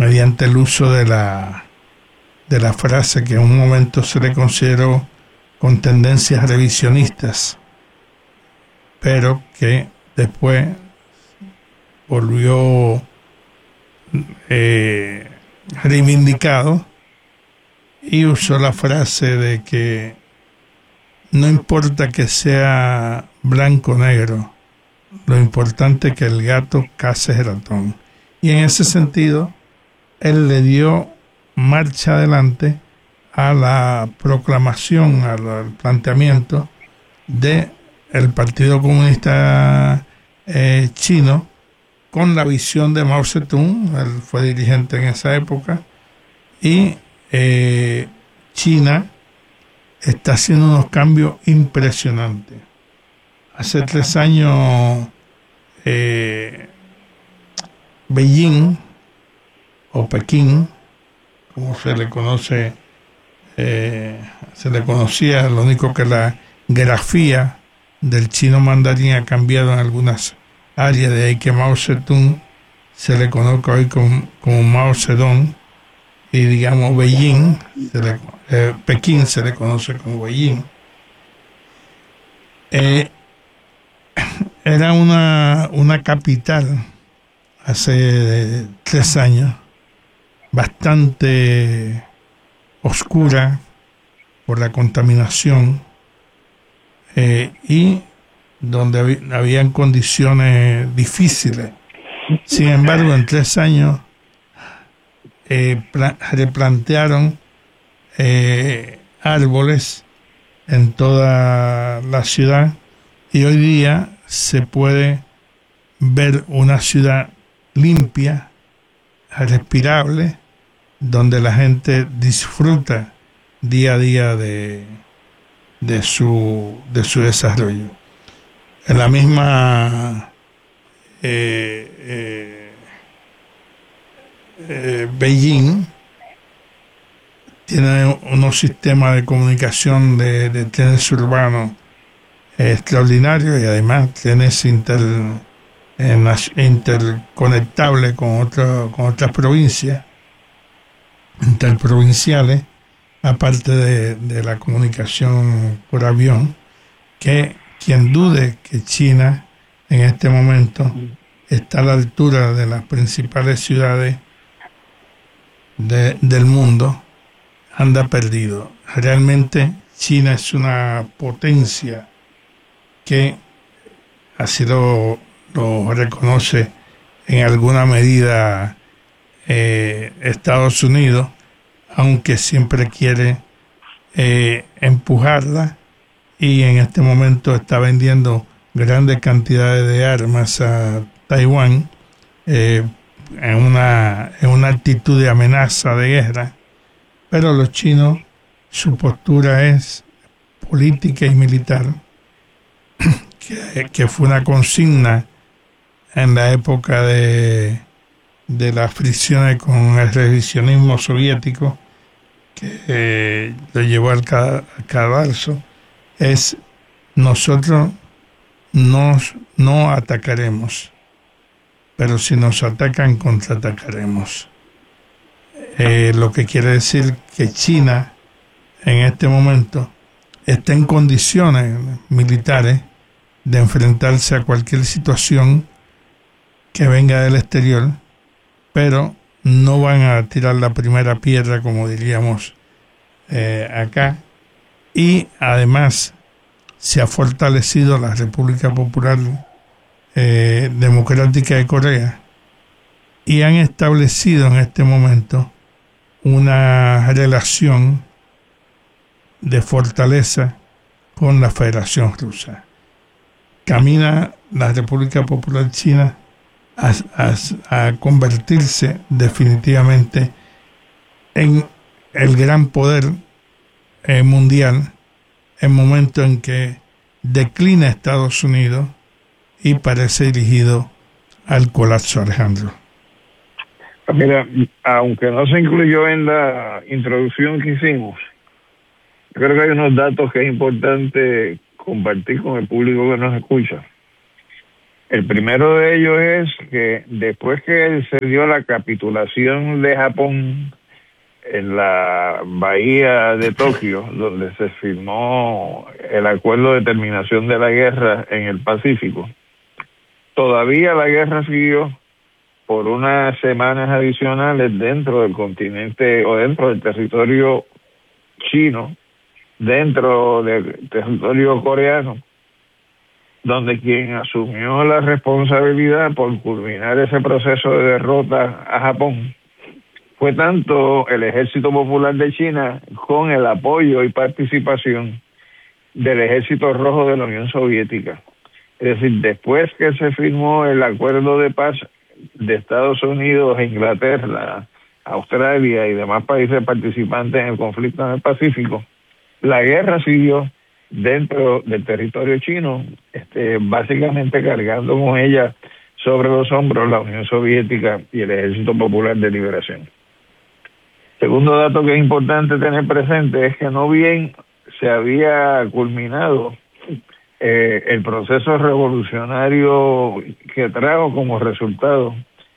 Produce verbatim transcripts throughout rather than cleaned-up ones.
mediante el uso de la, de la frase que en un momento se le consideró con tendencias revisionistas, pero que después volvió eh, reivindicado y usó la frase de que no importa que sea blanco o negro, lo importante es que el gato case el ratón. Y en ese sentido, él le dio marcha adelante a la proclamación, al, al planteamiento de el Partido Comunista eh, Chino, con la visión de Mao Zedong. Él fue dirigente en esa época, y eh, China está haciendo unos cambios impresionantes. Hace tres años eh, Beijing, o Pekín, como se le conoce, eh, se le conocía, lo único que la grafía del chino mandarín ha cambiado en algunas áreas, de ahí que Mao Zedong se le conoce hoy como, como Mao Zedong, y digamos Beijing, se le, eh, Pekín se le conoce como Beijing. Eh, era una, una capital hace tres años bastante oscura por la contaminación, eh, y donde hab- habían condiciones difíciles. Sin embargo, en tres años eh, pla- replantearon eh, árboles en toda la ciudad, y hoy día se puede ver una ciudad limpia, respirable, donde la gente disfruta día a día de, de su de su desarrollo. En la misma eh, eh, eh, Beijing tiene unos sistemas de comunicación de, de trenes urbanos eh, extraordinarios, y además trenes inter, eh, interconectables con, otro, con otras provincias, interprovinciales, aparte de, de la comunicación por avión, que quien dude que China en este momento está a la altura de las principales ciudades de, del mundo, anda perdido. Realmente China es una potencia que así lo, lo reconoce en alguna medida eh, Estados Unidos, aunque siempre quiere eh, empujarla, y en este momento está vendiendo grandes cantidades de armas a Taiwán eh, en una en una actitud de amenaza de guerra. Pero los chinos, su postura es política y militar, que, que fue una consigna en la época de de las fricciones con el revisionismo soviético, que eh, lo llevó al cadalso. Es: nosotros nos, no atacaremos, pero si nos atacan, contraatacaremos. Eh, lo que quiere decir que China en este momento está en condiciones militares de enfrentarse a cualquier situación que venga del exterior, pero no van a tirar la primera piedra, como diríamos eh, acá. Y además se ha fortalecido la República Popular eh, Democrática de Corea, y han establecido en este momento una relación de fortaleza con la Federación Rusa. Camina la República Popular China a, a, a convertirse definitivamente en el gran poder eh, mundial, en momento en que declina Estados Unidos y parece dirigido al colapso, Alejandro. Mira, aunque no se incluyó en la introducción que hicimos, creo que hay unos datos que es importante compartir con el público que nos escucha. El primero de ellos es que después que se dio la capitulación de Japón en la bahía de Tokio, donde se firmó el acuerdo de terminación de la guerra en el Pacífico, todavía la guerra siguió por unas semanas adicionales dentro del continente o dentro del territorio chino, dentro del territorio coreano, donde quien asumió la responsabilidad por culminar ese proceso de derrota a Japón fue tanto el Ejército Popular de China con el apoyo y participación del Ejército Rojo de la Unión Soviética. Es decir, después que se firmó el acuerdo de paz de Estados Unidos, Inglaterra, Australia y demás países participantes en el conflicto en el Pacífico, la guerra siguió dentro del territorio chino, este, básicamente cargando con ella sobre los hombros la Unión Soviética y el Ejército Popular de Liberación. Segundo dato que es importante tener presente es que no bien se había culminado eh, el proceso revolucionario que trajo como resultado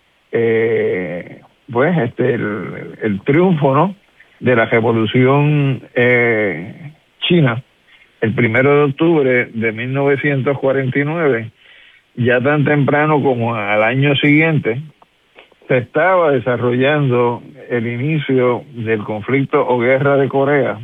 eh, pues este el, el triunfo, ¿no?, de la Revolución eh, China el primero de octubre de mil novecientos cuarenta y nueve, ya tan temprano como al año siguiente, se estaba desarrollando el inicio del conflicto o guerra de Corea,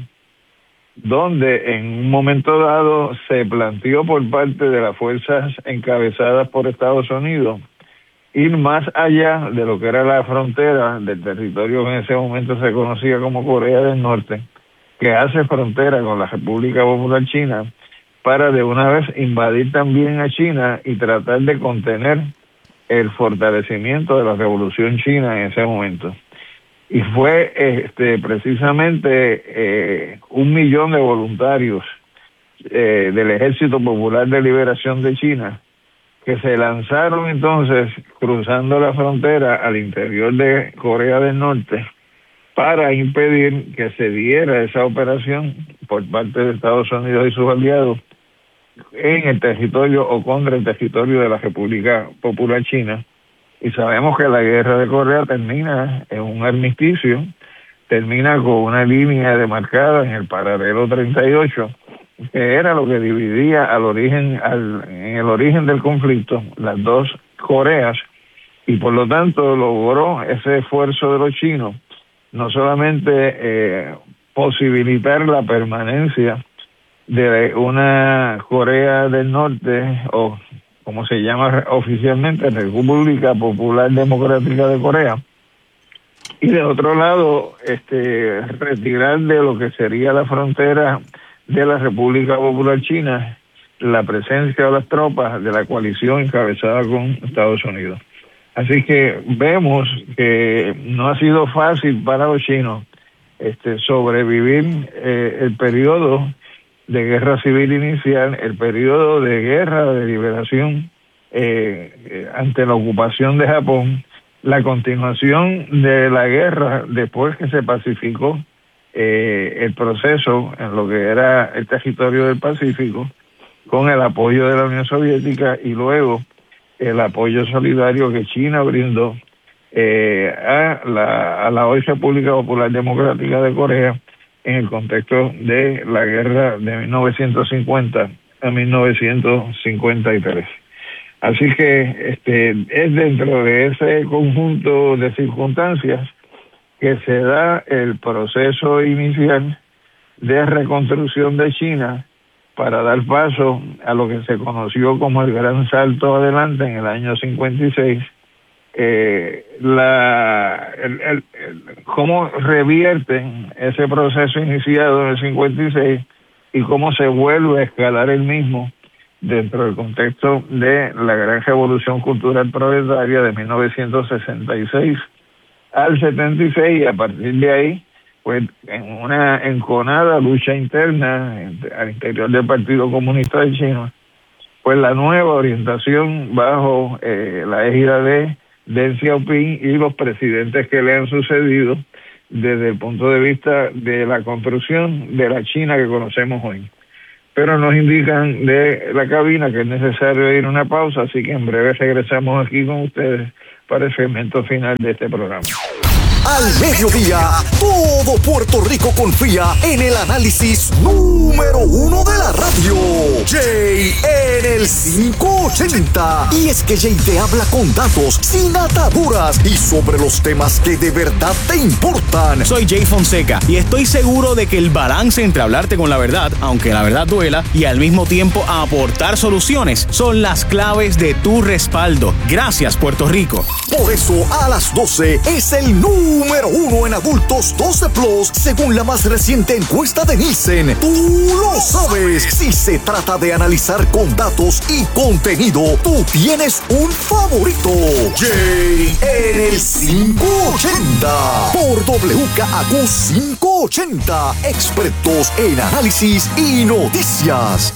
donde en un momento dado se planteó por parte de las fuerzas encabezadas por Estados Unidos ir más allá de lo que era la frontera del territorio que en ese momento se conocía como Corea del Norte, que hace frontera con la República Popular China, para de una vez invadir también a China y tratar de contener el fortalecimiento de la Revolución China en ese momento. Y fue este, precisamente eh, un millón de voluntarios eh, del Ejército Popular de Liberación de China que se lanzaron entonces cruzando la frontera al interior de Corea del Norte para impedir que se diera esa operación por parte de Estados Unidos y sus aliados en el territorio o contra el territorio de la República Popular China. Y sabemos que la guerra de Corea termina en un armisticio, termina con una línea demarcada en el paralelo treinta y ocho, que era lo que dividía al origen, al, en el origen del conflicto, las dos Coreas, y por lo tanto logró ese esfuerzo de los chinos, no solamente eh, posibilitar la permanencia de una Corea del Norte, o como se llama oficialmente, República Popular Democrática de Corea, y de otro lado, este, retirar de lo que sería la frontera de la República Popular China la presencia de las tropas de la coalición encabezada con Estados Unidos. Así que vemos que no ha sido fácil para los chinos este, sobrevivir eh, el periodo de guerra civil inicial, el periodo de guerra de liberación eh, eh, ante la ocupación de Japón, la continuación de la guerra después que se pacificó eh, el proceso en lo que era el territorio del Pacífico, con el apoyo de la Unión Soviética y luego el apoyo solidario que China brindó eh, a la, a la hoy República Popular Democrática de Corea en el contexto de la guerra de mil novecientos cincuenta a mil novecientos cincuenta y tres. Así que este es dentro de ese conjunto de circunstancias que se da el proceso inicial de reconstrucción de China para dar paso a lo que se conoció como el gran salto adelante en el año cincuenta y seis, eh, la, el, el, el, cómo revierten ese proceso iniciado en el cincuenta y seis y cómo se vuelve a escalar el mismo dentro del contexto de la gran revolución cultural proletaria de mil novecientos sesenta y seis al setenta y seis, y a partir de ahí pues en una enconada lucha interna al interior del Partido Comunista de China, pues la nueva orientación bajo eh, la égida de Deng Xiaoping y los presidentes que le han sucedido desde el punto de vista de la construcción de la China que conocemos hoy. pero nos indican de la cabina que es necesario ir a una pausa, así que en breve regresamos aquí con ustedes para el segmento final de este programa. Al mediodía, todo Puerto Rico confía en el análisis número uno de la radio, Jay en el quinientos ochenta. Y es que Jay te habla con datos, sin ataduras y sobre los temas que de verdad te importan. Soy Jay Fonseca y estoy seguro de que el balance entre hablarte con la verdad, aunque la verdad duela, y al mismo tiempo aportar soluciones, son las claves de tu respaldo. Gracias, Puerto Rico. Por eso, a las doce es el número número uno en adultos doce plus, según la más reciente encuesta de Nielsen. Tú lo sabes. Si se trata de analizar con datos y contenido, tú tienes un favorito. Jay en el quinientos ochenta. Por W K A Q quinientos ochenta. Expertos en análisis y noticias.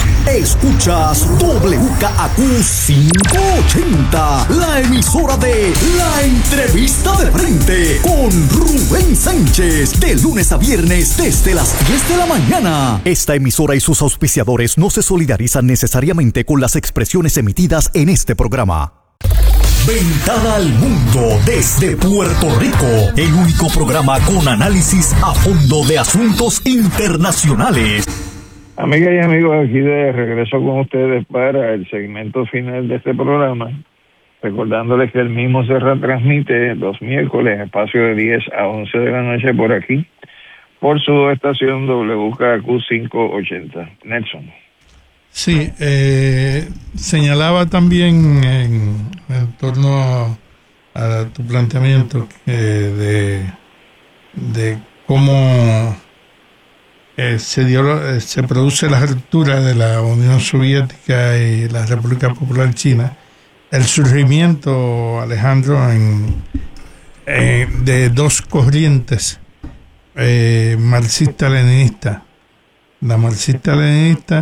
Escuchas W K A Q quinientos ochenta, la emisora de La Entrevista de Frente con Rubén Sánchez, de lunes a viernes desde las diez de la mañana. Esta emisora y sus auspiciadores no se solidarizan necesariamente con las expresiones emitidas en este programa. Ventana al mundo desde Puerto Rico, el único programa con análisis a fondo de asuntos internacionales. Amigas y amigos, aquí de regreso con ustedes para el segmento final de este programa, recordándoles que el mismo se retransmite los miércoles, espacio de diez a once de la noche por aquí, por su estación W K A Q quinientos ochenta. Nelson. Sí, eh, señalaba también en, en torno a, a tu planteamiento eh, de, de cómo Eh, se dio eh, se produce la ruptura de la Unión Soviética y la República Popular China, el surgimiento, Alejandro, en, eh, de dos corrientes eh, marxista-leninista, la marxista-leninista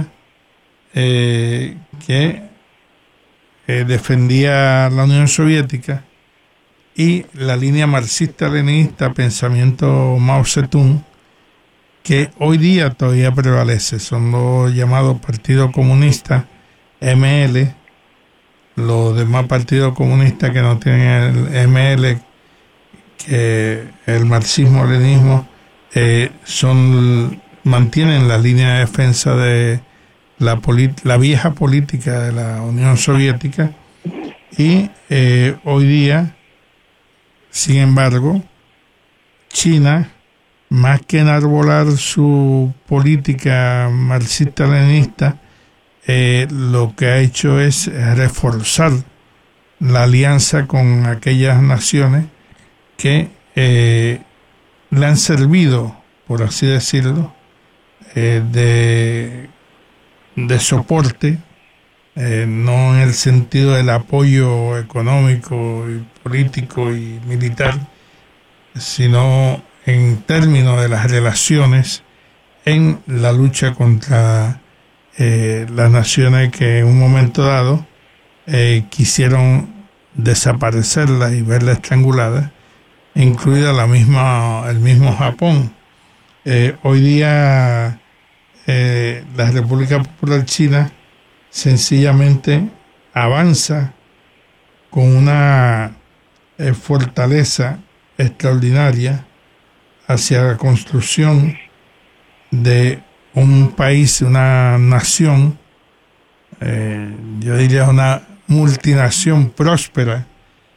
eh, que eh, defendía la Unión Soviética, y la línea marxista-leninista, pensamiento Mao Zedong, que hoy día todavía prevalece. Son los llamados partidos comunistas, M L. Los demás partidos comunistas que no tienen el M L, que el marxismo-leninismo, eh, son mantienen la línea de defensa de la, polit- la vieja política de la Unión Soviética, y eh, hoy día, sin embargo, China, más que enarbolar su política marxista-leninista, eh, lo que ha hecho es reforzar la alianza con aquellas naciones que eh, le han servido, por así decirlo, eh, de, de soporte, eh, no en el sentido del apoyo económico y político y militar, sino en términos de las relaciones en la lucha contra eh, las naciones que en un momento dado eh, quisieron desaparecerlas y verlas estranguladas, incluida la misma el mismo Japón. Eh, hoy día eh, la República Popular China sencillamente avanza con una eh, fortaleza extraordinaria hacia la construcción de un país, una nación, eh, yo diría una multinación próspera,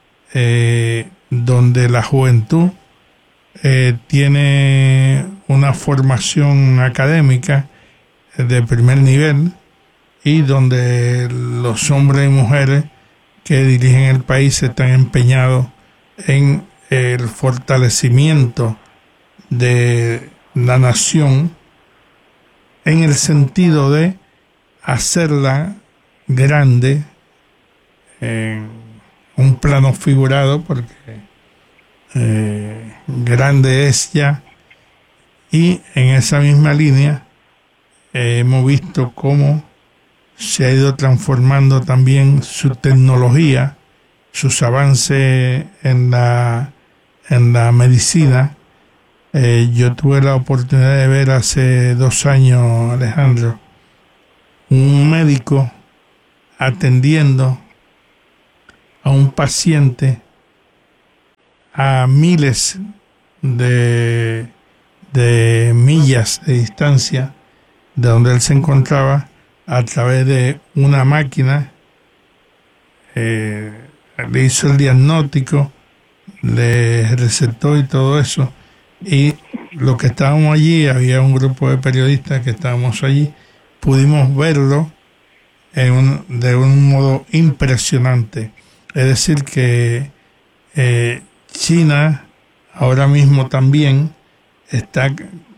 eh, donde la juventud eh, tiene una formación académica de primer nivel, y donde los hombres y mujeres que dirigen el país están empeñados en el fortalecimiento de la nación, en el sentido de hacerla grande en un plano figurado, porque eh, grande es ya, y en esa misma línea eh, hemos visto cómo se ha ido transformando también su tecnología, sus avances en la en la medicina. Eh, yo tuve la oportunidad de ver hace dos años, Alejandro, un médico atendiendo a un paciente a miles de, de millas de distancia de donde él se encontraba, a través de una máquina, eh, le hizo el diagnóstico, le recetó y todo eso. Y los que estábamos allí, había un grupo de periodistas que estábamos allí, pudimos verlo en un, de un modo impresionante. Es decir que eh, China ahora mismo también está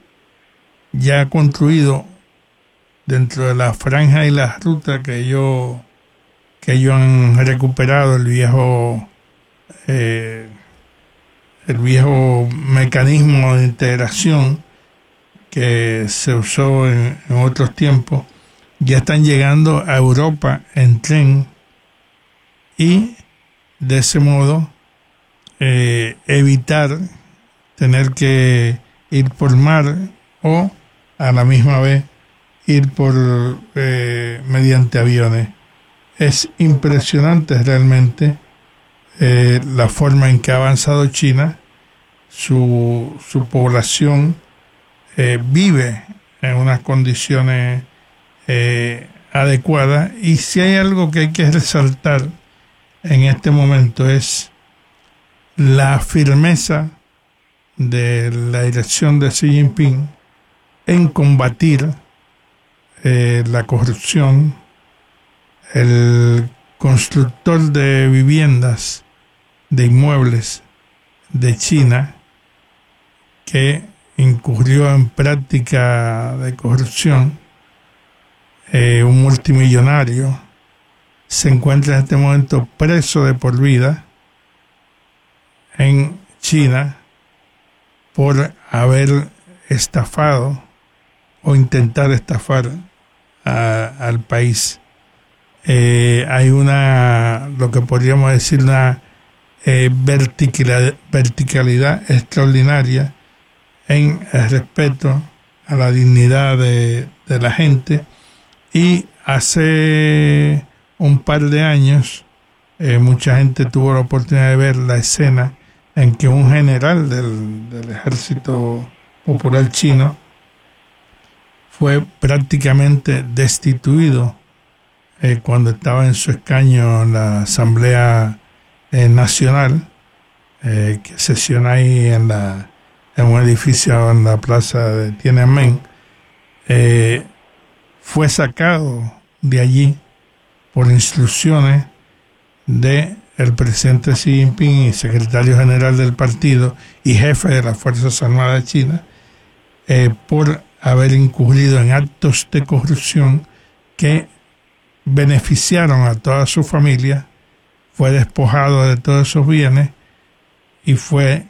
ya construido dentro de la franja y la ruta que ellos que ellos han recuperado, el viejo eh, el viejo mecanismo de integración que se usó en, en otros tiempos. Ya están llegando a Europa en tren y de ese modo eh, evitar tener que ir por mar o a la misma vez ir por eh, mediante aviones. Es impresionante realmente eh, la forma en que ha avanzado China. Su, su población eh, vive en unas condiciones eh, adecuadas, y si hay algo que hay que resaltar en este momento es la firmeza de la dirección de Xi Jinping en combatir eh, la corrupción. El constructor de viviendas, de inmuebles de China, que incurrió en práctica de corrupción, eh, un multimillonario, se encuentra en este momento preso de por vida en China por haber estafado o intentar estafar a, al país. Eh, hay una, lo que podríamos decir, una eh, verticalidad, verticalidad extraordinaria en el respeto a la dignidad de, de la gente. Y hace un par de años eh, mucha gente tuvo la oportunidad de ver la escena en que un general del, del Ejército Popular Chino fue prácticamente destituido eh, cuando estaba en su escaño en la Asamblea eh, Nacional, eh, que sesiona ahí en, la, en un edificio en la plaza de Tiananmen. Eh, fue sacado de allí por instrucciones de el presidente Xi Jinping y secretario general del partido y jefe de las Fuerzas Armadas chinas, eh, por haber incurrido en actos de corrupción que beneficiaron a toda su familia. Fue despojado de todos esos bienes y fue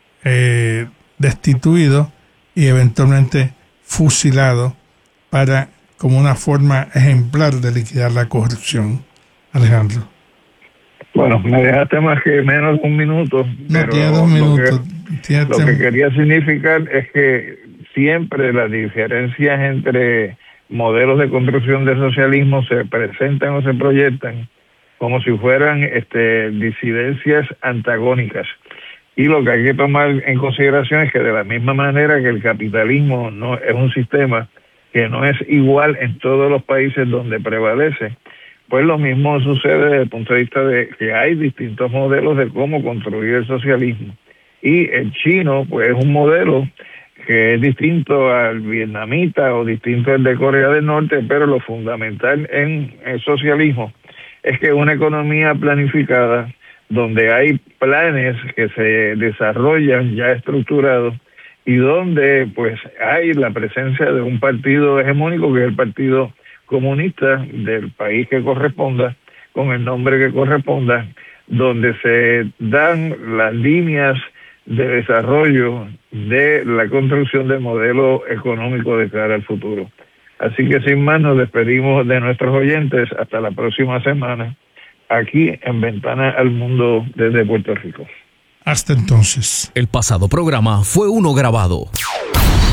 eh, destituido y eventualmente fusilado para como una forma ejemplar de liquidar la corrupción. Alejandro. Bueno, me dejaste más que menos un minuto. No, pero tiene dos minutos. Lo que, tiene lo que quería significar es que siempre las diferencias entre modelos de construcción del socialismo se presentan o se proyectan como si fueran este, disidencias antagónicas. Y lo que hay que tomar en consideración es que de la misma manera que el capitalismo no es un sistema que no es igual en todos los países donde prevalece, pues lo mismo sucede desde el punto de vista de que hay distintos modelos de cómo construir el socialismo. Y el chino, pues es un modelo que es distinto al vietnamita o distinto al de Corea del Norte, pero lo fundamental en el socialismo es que es una economía planificada donde hay planes que se desarrollan ya estructurados y donde pues hay la presencia de un partido hegemónico que es el Partido Comunista del país que corresponda, con el nombre que corresponda, donde se dan las líneas de desarrollo de la construcción del modelo económico de cara al futuro. Así que sin más nos despedimos de nuestros oyentes hasta la próxima semana aquí en Ventana al Mundo desde Puerto Rico. Hasta entonces. El pasado programa fue uno grabado.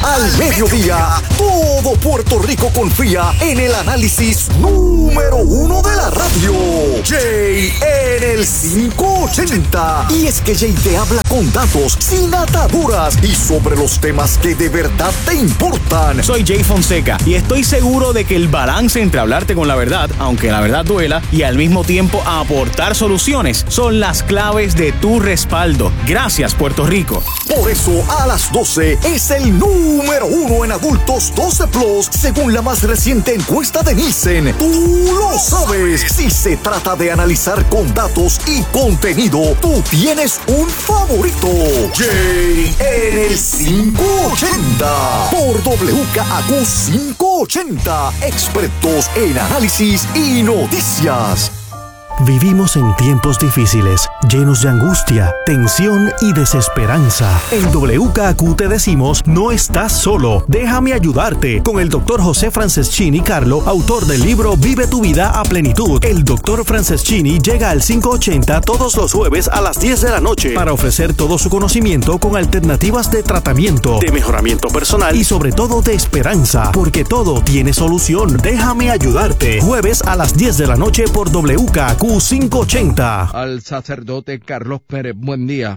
Al mediodía, todo Puerto Rico confía en el análisis número uno de la radio. Jay en el quinientos ochenta. Y es que Jay te habla con datos, sin ataduras y sobre los temas que de verdad te importan. Soy Jay Fonseca y estoy seguro de que el balance entre hablarte con la verdad, aunque la verdad duela, y al mismo tiempo aportar soluciones son las claves de tu respaldo. Gracias, Puerto Rico. Por eso, a las doce es el número uno en adultos doce plus, según la más reciente encuesta de Nielsen. Tú lo sabes. Si se trata de analizar con datos y contenido, tú tienes un favorito. Jay en el quinientos ochenta. Por W K A Q quinientos ochenta. Expertos en análisis y noticias. Vivimos en tiempos difíciles, llenos de angustia, tensión y desesperanza. En W K A Q te decimos, no estás solo. Déjame ayudarte con el doctor José Franceschini Carlo, autor del libro Vive tu vida a plenitud. El doctor Franceschini llega al quinientos ochenta todos los jueves a las diez de la noche para ofrecer todo su conocimiento con alternativas de tratamiento, de mejoramiento personal y sobre todo de esperanza, porque todo tiene solución. Déjame ayudarte. Jueves a las diez de la noche por W K A Q quinientos ochenta. Al sacerdote Carlos Pérez, buen día.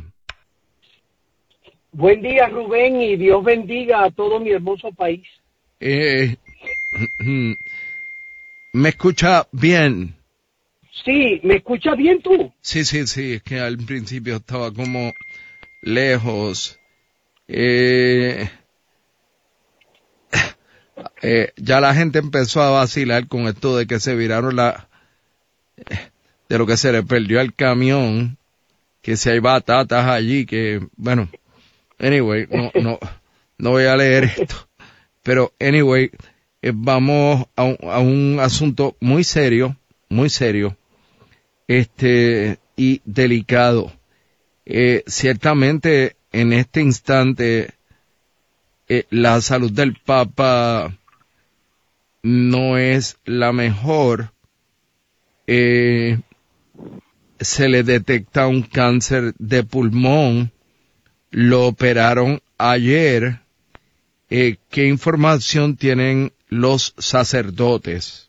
Buen día, Rubén, y Dios bendiga a todo mi hermoso país. Eh, ¿Me escucha bien? Sí, ¿me escucha bien tú? Sí, sí, sí, es que al principio estaba como lejos. Eh, eh, ya la gente empezó a vacilar con esto de que se viraron la... de lo que se le perdió al camión, que si hay batatas allí, que, bueno, anyway, no, no, no voy a leer esto, pero anyway, eh, vamos a un, a un asunto muy serio, muy serio, este, y delicado. Eh, ciertamente, en este instante, eh, la salud del Papa no es la mejor. Eh, se le detecta un cáncer de pulmón, lo operaron ayer. Eh, ¿Qué información tienen los sacerdotes?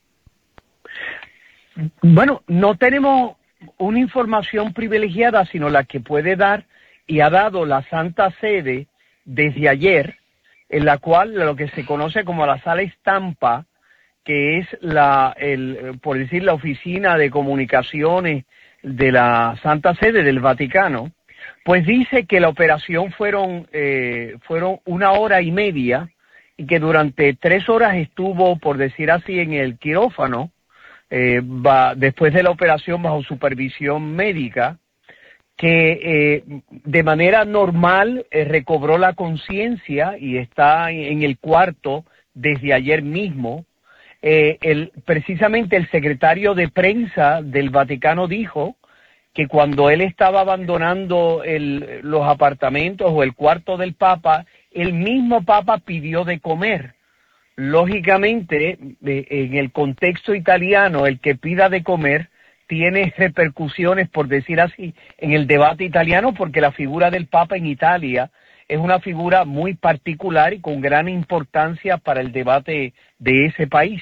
Bueno, no tenemos una información privilegiada, sino la que puede dar y ha dado la Santa Sede desde ayer, en la cual lo que se conoce como la sala estampa, que es la, el, por decir, la oficina de comunicaciones de la Santa Sede del Vaticano, pues dice que la operación fueron, eh, fueron una hora y media y que durante tres horas estuvo, por decir así, en el quirófano, eh, va, después de la operación bajo supervisión médica, que eh, de manera normal eh, recobró la conciencia y está en el cuarto desde ayer mismo. Eh, el, precisamente el secretario de prensa del Vaticano dijo que cuando él estaba abandonando el, los apartamentos o el cuarto del Papa, el mismo Papa pidió de comer. Lógicamente, eh, en el contexto italiano, el que pida de comer tiene repercusiones, por decir así, en el debate italiano, porque la figura del Papa en Italia es una figura muy particular y con gran importancia para el debate de ese país.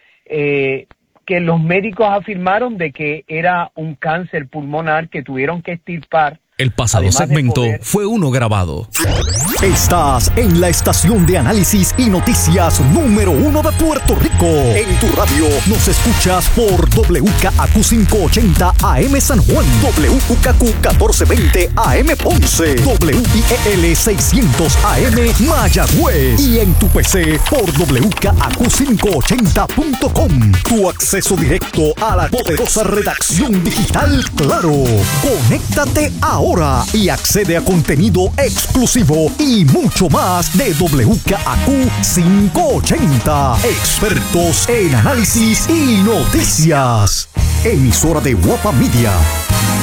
Eh, que los médicos afirmaron de que era un cáncer pulmonar que tuvieron que extirpar. El pasado segmento poder... fue uno grabado. Estás en la estación de análisis y noticias número uno de Puerto Rico. En tu radio nos escuchas por W K A Q quinientos ochenta A M San Juan, W K A Q catorce veinte A M Ponce, W I E L seiscientos A M Mayagüez y en tu P C por W K A Q quinientos ochenta punto com. Tu acceso directo a la poderosa redacción digital Claro. Conéctate ahora. Ahora y accede a contenido exclusivo y mucho más de W K A Q quinientos ochenta. Expertos en análisis y noticias. Emisora de Guapa Media.